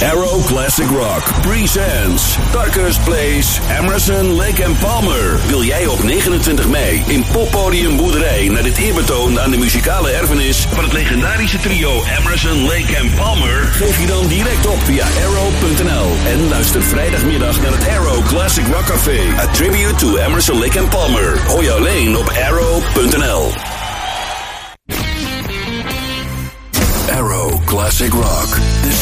Arrow Classic Rock presents Darkest Place, Emerson, Lake and Palmer. Wil jij op 29 mei in Poppodium Boerderij naar dit eerbetoon aan de muzikale erfenis van het legendarische trio Emerson, Lake and Palmer? Geef je dan direct op via arrow.nl en luister vrijdagmiddag naar het Arrow Classic Rock Café. A tribute to Emerson, Lake and Palmer. Hoor je alleen op arrow.nl. Arrow Classic Rock.